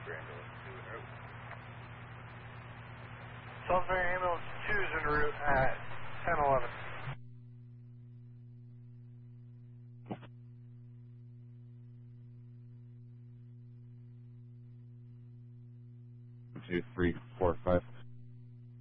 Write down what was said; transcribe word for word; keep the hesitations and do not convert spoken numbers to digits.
Salisbury Ambulance two is en route at ten eleven. Two, three, four, five.